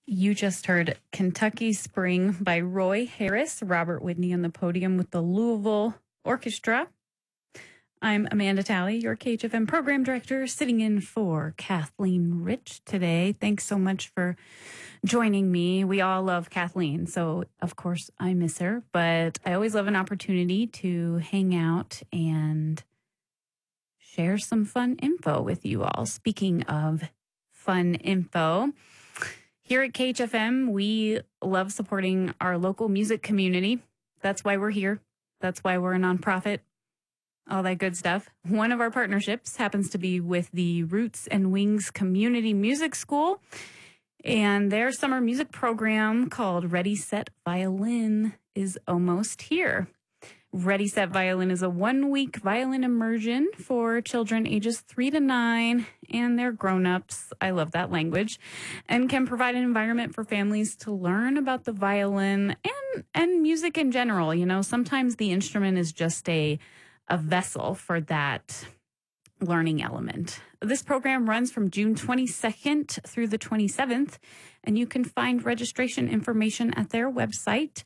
You just heard Kentucky Spring by Roy Harris, Robert Whitney on the podium with the Louisville Orchestra. I'm Amanda Talley, your KHFM program director, sitting in for Kathleen Rich today. Thanks so much for joining me. We all love Kathleen, so of course I miss her, but I always love an opportunity to hang out and share some fun info with you all. Speaking of fun info, here at KHFM, we love supporting our local music community. That's why we're here. That's why we're a nonprofit, all that good stuff. One of our partnerships happens to be with the Roots and Wings Community Music School, and their summer music program called Ready, Set, Violin is almost here. Ready, Set, Violin is a 1-week violin immersion for children ages 3 to 9 and their grown-ups. I love that language, and can provide an environment for families to learn about the violin and music in general. You know, sometimes the instrument is just a vessel for that learning element. This program runs from June 22nd through the 27th, and you can find registration information at their website,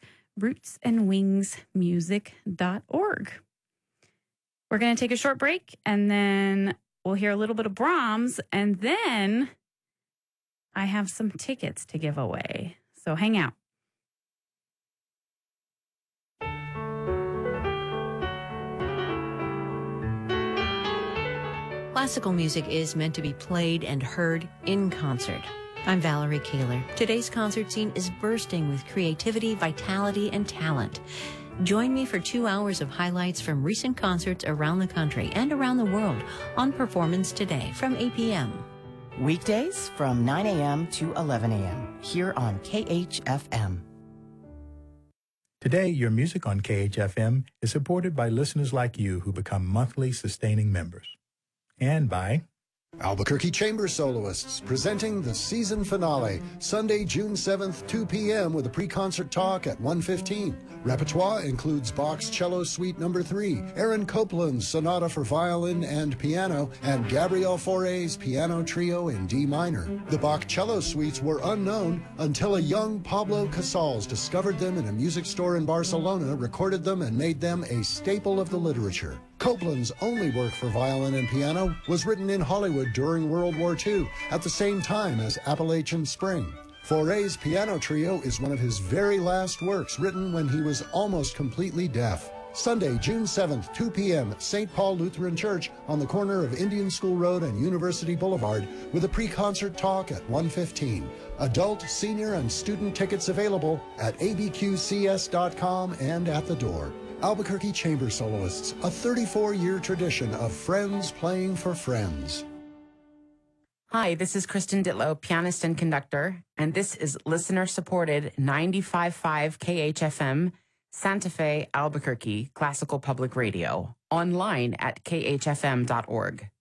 rootsandwingsmusic.org. We're going to take a short break, and then we'll hear a little bit of Brahms, and then I have some tickets to give away. So hang out. Classical music is meant to be played and heard in concert. I'm Valerie Kaler. Today's concert scene is bursting with creativity, vitality, and talent. Join me for 2 hours of highlights from recent concerts around the country and around the world on Performance Today from 8 p.m. Weekdays from 9 a.m. to 11 a.m. here on KHFM. Today, your music on KHFM is supported by listeners like you who become monthly sustaining members. And by Albuquerque Chamber Soloists, presenting the season finale, Sunday, June 7th, 2 p.m. with a pre-concert talk at 1:15. Repertoire includes Bach's Cello Suite No. 3, Aaron Copland's Sonata for Violin and Piano, and Gabriel Fauré's Piano Trio in D minor. The Bach Cello Suites were unknown until a young Pablo Casals discovered them in a music store in Barcelona, recorded them, and made them a staple of the literature. Copland's only work for violin and piano was written in Hollywood during World War II, at the same time as Appalachian Spring. Fauré's Piano Trio is one of his very last works, written when he was almost completely deaf. Sunday, June 7th, 2 p.m. at St. Paul Lutheran Church on the corner of Indian School Road and University Boulevard with a pre-concert talk at 1:15. Adult, senior, and student tickets available at abqcs.com and at the door. Albuquerque Chamber Soloists, a 34-year tradition of friends playing for friends. Hi, this is Kristen Ditlow, pianist and conductor, and this is listener-supported 95.5 KHFM, Santa Fe, Albuquerque, Classical Public Radio, online at khfm.org.